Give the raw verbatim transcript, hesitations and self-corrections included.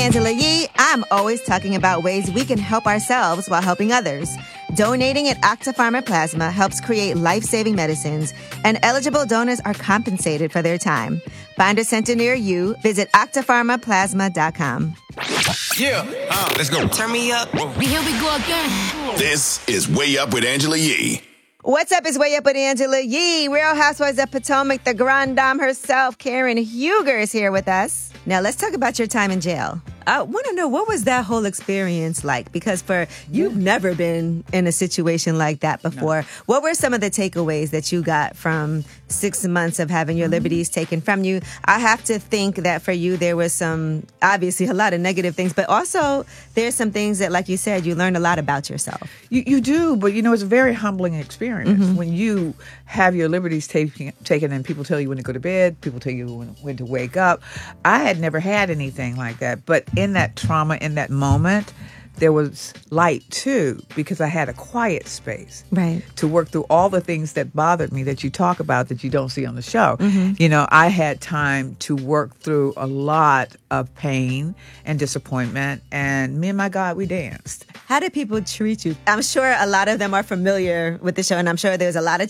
Angela Yee. I'm always talking about ways we can help ourselves while helping others. Donating at Octapharma Plasma helps create life-saving medicines, and eligible donors are compensated for their time. Find a center near you. Visit octapharma plasma dot com. Yeah, uh, let's go. Turn me up. Here we go again. This is Way Up with Angela Yee. What's up? It's Way Up with Angela Yee. Real Housewives of Potomac, the Grand Dame herself, Karen Huger, is here with us. Now, let's talk about your time in jail. I want to know, what was that whole experience like? Because for you've never been in a situation like that before. No. What were some of the takeaways that you got from six months of having your mm-hmm. liberties taken from you? I have to think that for you, there was some, obviously, a lot of negative things, but also there's some things that, like you said, you learned a lot about yourself. You, you do, but, you know, it's a very humbling experience mm-hmm. when you have your liberties taken, taken and people tell you when to go to bed, people tell you when, when to wake up. I had never had anything like that, but in that trauma, in that moment, there was light too, because I had a quiet space right. to work through all the things that bothered me that you talk about that you don't see on the show. Mm-hmm. You know, I had time to work through a lot of pain and disappointment, and me and my God, we danced. How did people treat you? I'm sure a lot of them are familiar with the show, and I'm sure there's a lot of